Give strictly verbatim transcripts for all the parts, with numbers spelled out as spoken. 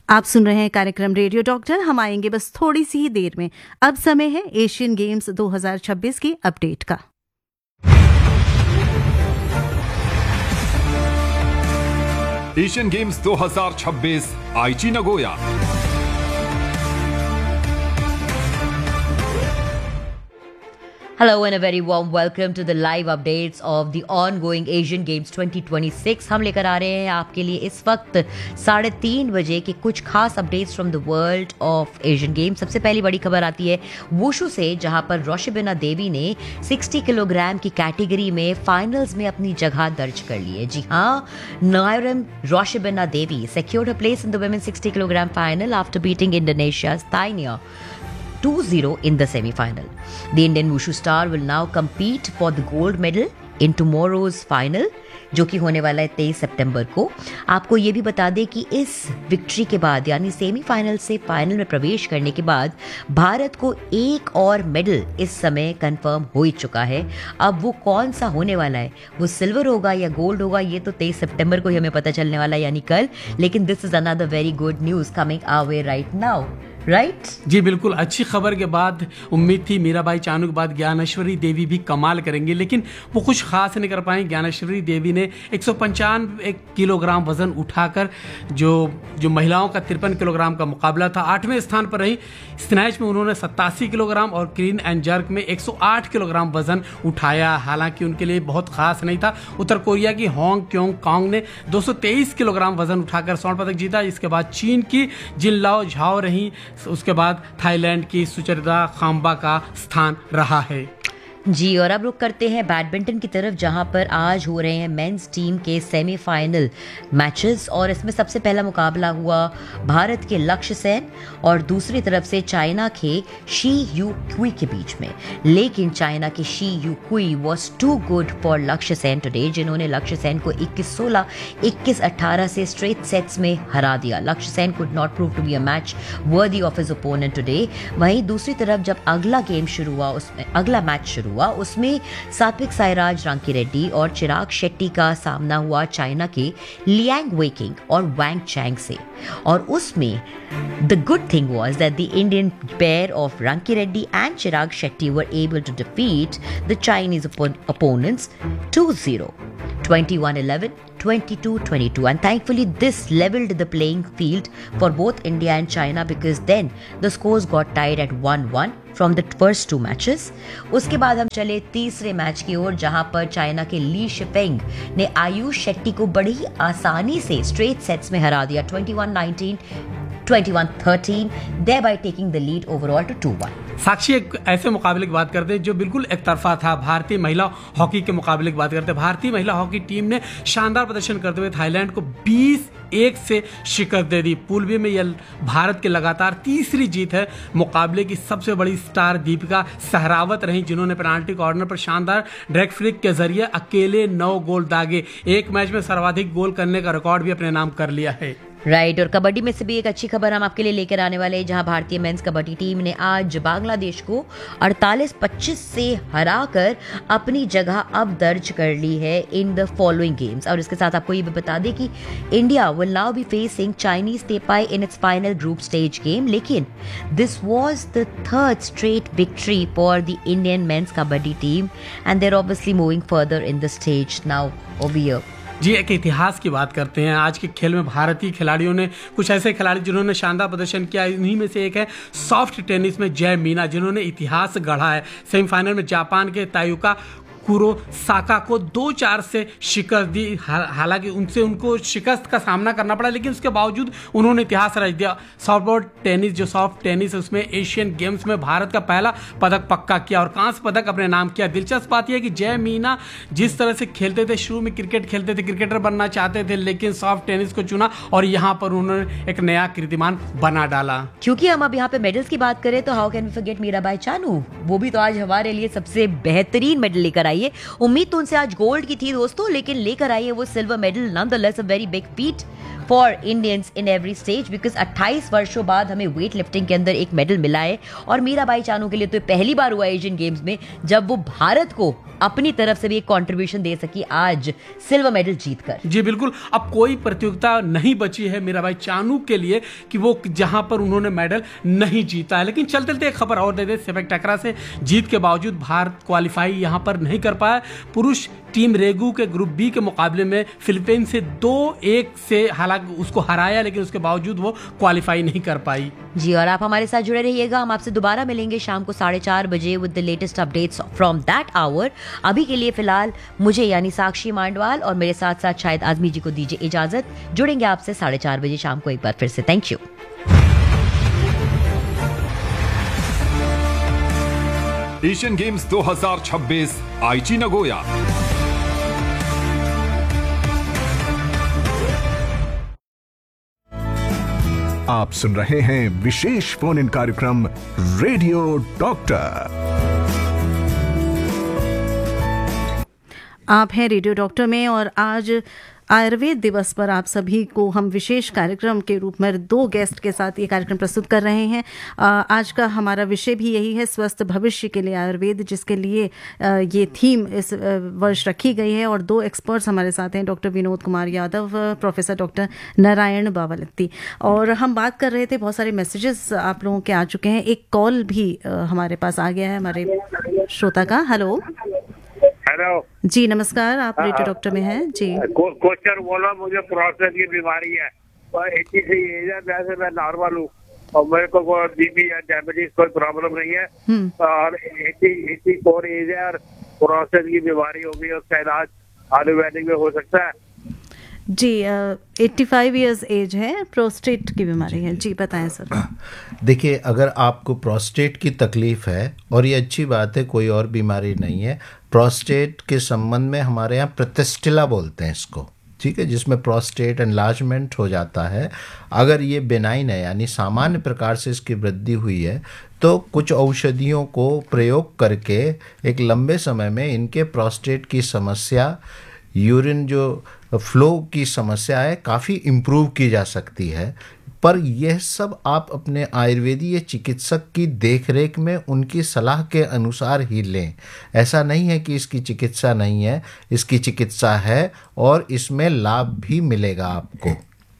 आप सुन रहे हैं कार्यक्रम रेडियो डॉक्टर। हम आएंगे बस थोड़ी सी ही देर में। अब समय है एशियन गेम्स दो हज़ार छब्बीस की अपडेट का। एशियन गेम्स दो हज़ार छब्बीस आईची Nagoya. Hello and a very warm welcome to the live updates of the ongoing Asian Games twenty twenty-six। हम लेकर आ रहे हैं आपके लिए इस वक्त साढ़े तीन बजे के कुछ खास updates from the world of Asian games. सबसे पहली बड़ी खबर आती है वुशु से, जहां पर रोशिबिना देवी ने साठ किलोग्राम की कैटेगरी में फाइनल्स में अपनी जगह दर्ज कर ली है। जी हाँ, नायरम रोशिबिना देवी secured her place in the women's sixty kilogram final after beating Indonesia's Thaenia two zero in the semi-final. The Indian wushu star will now compete for the gold medal in tomorrow's final, जो कि होने वाला है तेईस सितंबर को। आपको ये भी बता दें कि इस विक्ट्री के बाद, यानी सेमीफाइनल से फाइनल में प्रवेश करने के बाद, भारत को एक और मेडल इस समय कंफर्म हो ही चुका है। अब वो कौन सा होने वाला है, वो सिल्वर होगा या गोल्ड होगा, ये तो तेईस सितंबर को ही हमें पता चलने वाला है, यानी कल। लेकिन this is another very good news coming our way right now, right right? जी बिल्कुल, अच्छी खबर के बाद उम्मीद थी मीराबाई चानू के बाद ज्ञानेश्वरी देवी भी कमाल करेंगे, लेकिन वो कुछ खास नहीं कर पाए। ज्ञानेश्वरी देवी ने एक सौ पंचानवे किलोग्राम वजन उठाकर जो जो महिलाओं का तिरपन किलोग्राम का मुकाबला था, आठवें स्थान पर रही। स्नैच में उन्होंने सत्तासी किलोग्राम और क्लीन एंड जर्क में एक सौ आठ किलोग्राम वजन उठाया। हालांकि उनके लिए बहुत खास नहीं था। उत्तर कोरिया की होंग क्योंग कॉन्ग ने दो सौ तेईस किलोग्राम वजन उठाकर स्वर्ण पदक जीता। इसके बाद चीन की जिनलाओ झाओ रही, उसके बाद थाईलैंड की सुचरिता खाम्बा का स्थान रहा है। जी, और अब रुक करते हैं बैडमिंटन की तरफ, जहां पर आज हो रहे हैं मेंस टीम के सेमीफाइनल मैचेस। और इसमें सबसे पहला मुकाबला हुआ भारत के लक्ष्य सेन और दूसरी तरफ से चाइना के शी यू क्वी के बीच में। लेकिन चाइना के शी यू क्वी वॉज टू गुड फॉर लक्ष्य सेन टुडे, जिन्होंने लक्ष्य सेन को इक्कीस सोलह, इक्कीस अठारह से स्ट्रेट सेट्स में हरा दिया। लक्ष्य Sen could not prove to be a match worthy of his opponent today. वहीं दूसरी तरफ जब अगला गेम शुरू हुआ, उसमें अगला मैच शुरू हुआ, उसमें सात्विक साईराज रांकीरेड्डी और चिराग शेट्टी का सामना हुआ चाइना के लियांग वेकिंग और वैंग चैंग से। और उसमें the good thing was that the Indian pair of Rankireddy and Chirag Shetty were able to defeat the Chinese opponents two zero, twenty-one eleven, twenty-two twenty-two, and thankfully this leveled the playing field for both India and China, because then the scores got tied at one one from the first two matches. उसके बाद हम चले तीसरे match की ओर, जहां पर China के ली शिफेंग ने आयुष शेट्टी को बड़ी ही आसानी से स्ट्रेट सेट्स में हरा दिया, twenty-one nineteen, twenty-one thirteen, thereby taking the lead overall to two one. साक्षी, एक ऐसे मुकाबले की बात करते हैं जो बिल्कुल एक तरफा था। भारतीय महिला हॉकी के मुकाबले की बात करते हैं। भारतीय महिला हॉकी टीम ने शानदार प्रदर्शन करते हुए थाईलैंड को बीस एक से शिकस्त दे दी। पूल बी में यह भारत की लगातार तीसरी जीत है। मुकाबले की सबसे बड़ी स्टार दीपिका सहरावत रही, जिन्होंने पेनाल्टी कॉर्नर पर शानदार ड्रैग फ्लिक के जरिए अकेले नौ गोल दागे। एक मैच में सर्वाधिक गोल करने का रिकॉर्ड भी अपने नाम कर लिया है। राइट right, और कबड्डी में से भी एक अच्छी खबर हम आपके लिए लेकर आने वाले हैं, जहां भारतीय मेंस कबड्डी टीम ने आज बांग्लादेश को अड़तालीस पच्चीस से हराकर अपनी जगह अब दर्ज कर ली है इन द फॉलोइंग गेम्स। और इसके साथ आपको ये भी बता दें कि India will now be facing Chinese तेपाई in its final group stage game. लेकिन this was the third straight victory for the Indian mains kabaddi team and they are obviously moving further in the stage now over here. जी, एक इतिहास की बात करते हैं। आज के खेल में भारतीय खिलाड़ियों ने कुछ ऐसे खिलाड़ी जिन्होंने शानदार प्रदर्शन किया, इन्हीं में से एक है सॉफ्ट टेनिस में जय मीना, जिन्होंने इतिहास गढ़ा है। सेमीफाइनल में जापान के तायुका कुरोसाका को दो चार से शिकस्त दी। हालांकि उनसे उनको शिकस्त का सामना करना पड़ा, लेकिन उसके बावजूद उन्होंने इतिहास रच दिया। सॉफ्टबॉल टेनिस, जो सॉफ्ट टेनिस है, उसमें एशियन गेम्स में भारत का पहला पदक पक्का किया और कांस्य पदक अपने नाम किया। दिलचस्प बात यह है कि जय मीना जिस तरह से खेलते थे, शुरू में क्रिकेट खेलते थे, क्रिकेटर बनना चाहते थे, लेकिन सॉफ्ट टेनिस को चुना और यहाँ पर उन्होंने एक नया कीर्तिमान बना डाला। क्योंकि हम अब यहाँ पे मेडल्स की बात करें तो how can we forget Mirabai Chanu. वो भी तो आज हमारे लिए सबसे बेहतरीन मेडल लेकर आई है। उम्मीद तो उनसे आज गोल्ड की थी दोस्तों, लेकिन लेकर आई है वो silver medal. Nonetheless a very big feet for Indians in every stage, because अट्ठाईस वर्षों बाद हमें वेट लिफ्टिंग के अंदर एक मेडल मिला है। और मीराबाई चानू के लिए तो पहली बार हुआ एशियन गेम्स में जब वो भारत को अपनी तरफ से भी एक कंट्रीब्यूशन दे सकी आज सिल्वर मेडल जीतकर। जी बिल्कुल, अब कोई प्रतियोगिता नहीं बची है मीराबाई चानू के लिए कि वो जहां पर उन्होंने मेडल नहीं जीता है। लेकिन चलते चलते एक खबर और दे दे, सेपक टकरा से जीत के बावजूद भारत क्वालिफाई यहां पर नहीं कर पाया। पुरुष टीम रेगू के ग्रुप बी के मुकाबले में फिलीपींस से दो एक से हालांकि उसको हराया, लेकिन उसके बावजूद वो क्वालिफाई नहीं कर पाई। जी, और आप हमारे साथ जुड़े रहिएगा। हम आपसे दोबारा मिलेंगे शाम को साढ़े चार बजे with the latest updates from that our. अभी के लिए फिलहाल मुझे यानी साक्षी मांडवाल और मेरे साथ साथ शायद आजमी जी को दीजिए इजाजत। जुड़ेंगे आपसे साढ़े चार बजे शाम को एक बार फिर से। Thank you. एशियन गेम्स दो हज़ार छब्बीस आईची नगोया। आप सुन रहे हैं विशेष फोन इन कार्यक्रम रेडियो डॉक्टर। आप हैं रेडियो डॉक्टर में और आज आयुर्वेद दिवस पर आप सभी को हम विशेष कार्यक्रम के रूप में दो गेस्ट के साथ ये कार्यक्रम प्रस्तुत कर रहे हैं। आज का हमारा विषय भी यही है, स्वस्थ भविष्य के लिए आयुर्वेद, जिसके लिए ये थीम इस वर्ष रखी गई है। और दो एक्सपर्ट्स हमारे साथ हैं, doctor Vinod Kumar Yadav, professor doctor Narayan बावलत्ती। और हम बात कर रहे थे, बहुत सारे मैसेजेस आप लोगों के आ चुके हैं। एक कॉल भी हमारे पास आ गया है हमारे श्रोता का। हेलो हेलो जी, नमस्कार, आप रेडियो डॉक्टर में हैं जी। क्वेश्चन बोलो, मुझे प्रोस्टेट की बीमारी है और एटी थ्री एज है, वैसे मैं नॉर्मल हूँ और मेरे को कोई बीपी या डायबिटीज कोई प्रॉब्लम नहीं है और एटी एटी फोर एज है और प्रोस्टेट की बीमारी होगी, उसका इलाज आयुर्वेदिक में हो सकता है? जी, एट्टी फाइव ईयर्स एज है, प्रोस्टेट की बीमारी है जी, बताएं सर। देखिए, अगर आपको प्रोस्टेट की तकलीफ है, और ये अच्छी बात है, कोई और बीमारी नहीं है। प्रोस्टेट के संबंध में हमारे यहाँ प्रतिष्ठिला बोलते हैं इसको, ठीक है, जिसमें प्रोस्टेट एनलार्जमेंट हो जाता है। अगर ये बेनाइन है यानी सामान्य प्रकार से इसकी वृद्धि हुई है, तो कुछ औषधियों को प्रयोग करके एक लंबे समय में इनके प्रोस्टेट की समस्या, यूरिन जो फ्लो की समस्या है, काफ़ी इम्प्रूव की जा सकती है। पर यह सब आप अपने आयुर्वेदीय चिकित्सक की देखरेख में उनकी सलाह के अनुसार ही लें। ऐसा नहीं है कि इसकी चिकित्सा नहीं है, इसकी चिकित्सा है और इसमें लाभ भी मिलेगा आपको।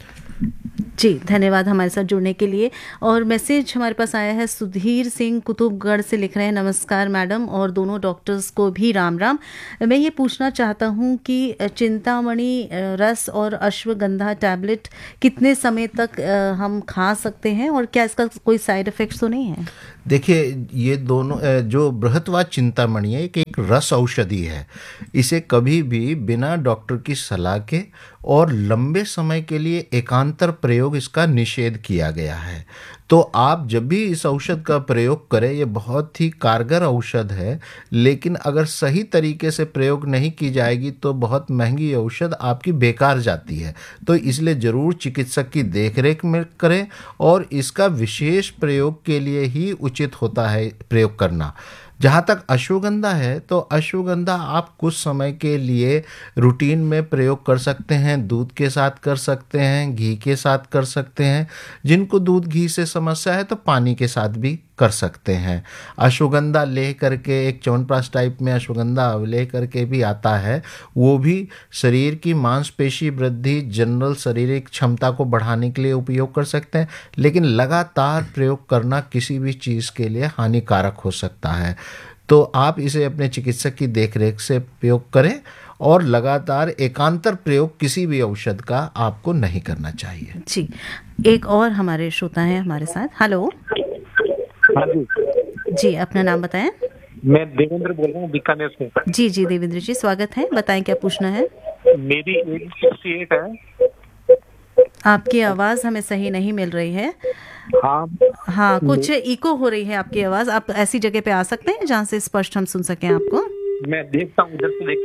जी, धन्यवाद हमारे साथ जुड़ने के लिए। और मैसेज हमारे पास आया है, सुधीर सिंह कुतुबगढ़ से लिख रहे हैं, नमस्कार मैडम और दोनों डॉक्टर्स को भी राम राम। मैं ये पूछना चाहता हूँ कि चिंतामणि रस और अश्वगंधा टैबलेट कितने समय तक हम खा सकते हैं और क्या इसका कोई साइड इफेक्ट्स तो नहीं है? देखिए, ये दोनों जो बृहत्वा चिंतामणि है, एक रस औषधि है। इसे कभी भी बिना डॉक्टर की सलाह के और लंबे समय के लिए एकांतर प्रयोग इसका निषेध किया गया है। तो आप जब भी इस औषध का प्रयोग करें, ये बहुत ही कारगर औषध है, लेकिन अगर सही तरीके से प्रयोग नहीं की जाएगी तो बहुत महंगी औषध आपकी बेकार जाती है। तो इसलिए ज़रूर चिकित्सक की देखरेख में करें और इसका विशेष प्रयोग के लिए ही उचित होता है प्रयोग करना। जहाँ तक अश्वगंधा है, तो अश्वगंधा आप कुछ समय के लिए रूटीन में प्रयोग कर सकते हैं। दूध के साथ कर सकते हैं, घी के साथ कर सकते हैं। जिनको दूध घी से समस्या है तो पानी के साथ भी कर सकते हैं। अश्वगंधा ले करके एक च्यवनप्राश टाइप में अश्वगंधा ले करके भी आता है, वो भी शरीर की मांसपेशी वृद्धि, जनरल शारीरिक क्षमता को बढ़ाने के लिए उपयोग कर सकते हैं। लेकिन लगातार प्रयोग करना किसी भी चीज़ के लिए हानिकारक हो सकता है। तो आप इसे अपने चिकित्सक की देखरेख से प्रयोग करें और लगातार एकांतर प्रयोग किसी भी औषध का आपको नहीं करना चाहिए। जी, एक और हमारे श्रोता हैं हमारे साथ। हेलो जी, जी, अपना नाम बताएं। मैं देवेंद्र बोल रहा हूँ बीकानेर से। जी जी देवेंद्र जी, स्वागत है, बताएं क्या पूछना है। मेरी एज सिक्सटी एट है। आपकी आवाज़ हमें सही नहीं मिल रही है। हाँ हाँ, कुछ इको हो रही है आपकी आवाज़। आप ऐसी जगह पे आ सकते हैं जहाँ से स्पष्ट हम सुन सकें आपको। मैं देखता हूँ, इधर से देखता हूँ।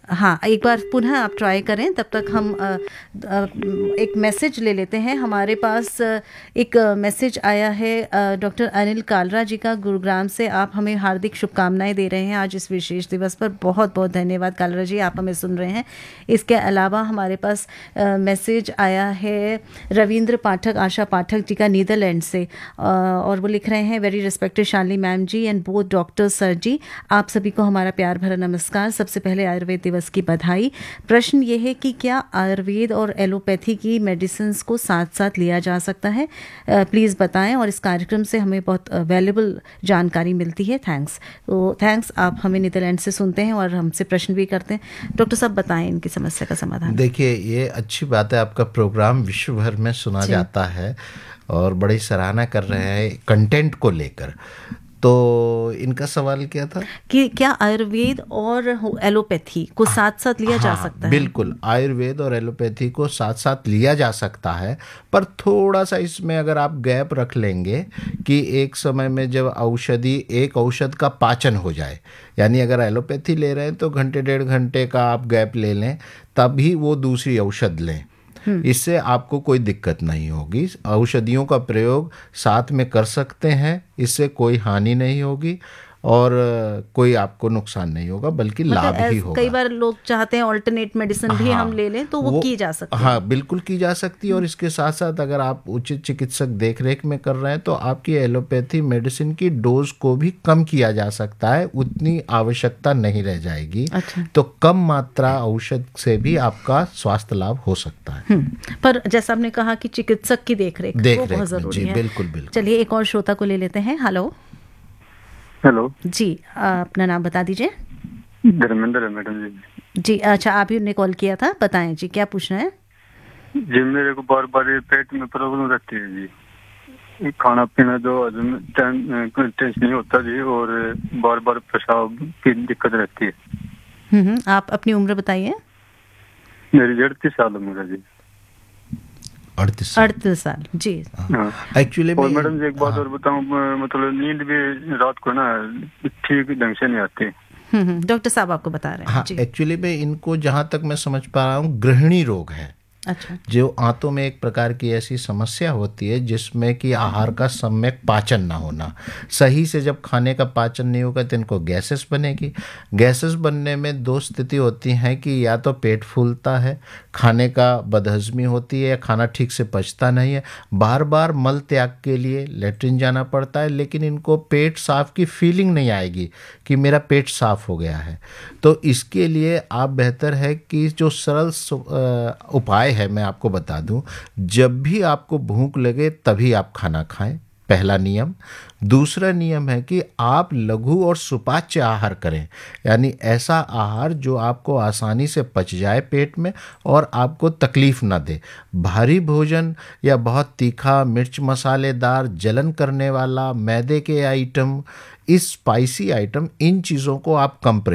हाँ, एक बार पुनः आप ट्राई करें, तब तक हम आ, आ, एक मैसेज ले लेते हैं। हमारे पास एक मैसेज आया है डॉक्टर अनिल कालरा जी का, गुरुग्राम से। आप हमें हार्दिक शुभकामनाएं दे रहे हैं आज इस विशेष दिवस पर। बहुत बहुत धन्यवाद कालरा जी, आप हमें सुन रहे हैं। इसके अलावा हमारे पास आ, मैसेज आया है रविंद्र पाठक, आशा पाठक जी का, नीदरलैंड से, आ, और वो लिख रहे हैं, very respected Shalini ma'am ji and both doctor sir जी, आप सभी को हमारा प्यार भरा नमस्कार। सबसे पहले आयुर्वेद दिवस की बधाई। प्रश्न ये है कि क्या आयुर्वेद और एलोपैथी की मेडिसिन को साथ साथ लिया जा सकता है? प्लीज़ बताएं, और इस कार्यक्रम से हमें बहुत वैल्यूबल जानकारी मिलती है। थैंक्स। तो थैंक्स, आप हमें नीदरलैंड से सुनते हैं और हमसे प्रश्न भी करते हैं। डॉक्टर साहब बताएं इनकी समस्या का समाधान। देखिए, ये अच्छी बात है, आपका प्रोग्राम विश्व भर में सुना जाता है और बड़ी सराहना कर रहे हैं कंटेंट को लेकर। तो इनका सवाल क्या था कि क्या आयुर्वेद और एलोपैथी को साथ साथ लिया हाँ, जा सकता है? बिल्कुल, आयुर्वेद और एलोपैथी को साथ साथ लिया जा सकता है, पर थोड़ा सा इसमें अगर आप गैप रख लेंगे कि एक समय में जब औषधि एक औषध का पाचन हो जाए, यानी अगर एलोपैथी ले रहे हैं तो घंटे डेढ़ घंटे का आप गैप ले लें, तभी वो दूसरी औषध लें। इससे आपको कोई दिक्कत नहीं होगी। औषधियों का प्रयोग साथ में कर सकते हैं, इससे कोई हानि नहीं होगी और कोई आपको नुकसान नहीं होगा, बल्कि मतलब लाभ ही होगा। कई बार लोग चाहते हैं ऑल्टरनेट मेडिसिन भी हाँ, हम ले लें, तो वो, वो की जा सकती है। हाँ, बिल्कुल की जा सकती है। और इसके साथ साथ अगर आप उचित चिकित्सक देखरेख में कर रहे हैं तो आपकी एलोपैथी मेडिसिन की डोज को भी कम किया जा सकता है, उतनी आवश्यकता नहीं रह जाएगी। अच्छा। तो कम मात्रा औषध से भी आपका स्वास्थ्य लाभ हो सकता है। पर जैसा आपने कहा कि चिकित्सक की देखरेख वो बहुत जरूरी है। बिल्कुल बिल्कुल। चलिए एक और श्रोता को ले लेते हैं। हेलो हेलो जी, अपना नाम बता दीजिए। धर्मेंद्र है मैडम जी। जी अच्छा, आप ही ने कॉल किया था, बताएं जी क्या पूछना है? जी, मेरे को बार बार पेट में प्रॉब्लम रहती है जी, खाना पीना जो हजम टेस्ट नहीं होता जी, और बार बार पेशाब की दिक्कत रहती है। हम्म आप अपनी उम्र बताइए। मेरी अड़तीस साल उम्र है जी। अड़तीस अड़तीस साल जी। एक्चुअली और मैडम जी एक बात और बताऊं, मतलब नींद भी रात को ना ठीक ढंग से नहीं आती। हम्म डॉक्टर साहब आपको बता रहे हैं। हाँ, एक्चुअली में इनको जहाँ तक मैं समझ पा रहा हूँ, गृहिणी रोग है। अच्छा। जो आंतों में एक प्रकार की ऐसी समस्या होती है जिसमें कि आहार का सम्यक पाचन ना होना, सही से जब खाने का पाचन नहीं होगा तो इनको गैसेस बनेगी। गैसेस बनने में दो स्थिति होती हैं कि या तो पेट फूलता है, खाने का बदहजमी होती है, या खाना ठीक से पचता नहीं है, बार बार मल त्याग के लिए लेटरिन जाना पड़ता है, लेकिन इनको पेट साफ की फीलिंग नहीं आएगी कि मेरा पेट साफ हो गया है। तो इसके लिए आप बेहतर है कि जो सरल उपाय है मैं आपको बता दूं, जब भी आपको भूख लगे तभी आप खाना खाएं, पहला नियम। दूसरा नियम है कि आप लघु और सुपाच्य आहार करें, यानी ऐसा आहार जो आपको आसानी से पच जाए पेट में और आपको तकलीफ ना दे। भारी भोजन या बहुत तीखा, मिर्च मसालेदार, जलन करने वाला, मैदे के आइटम, इस स्पाइसी आइटम, इन चीज़ों को आप कम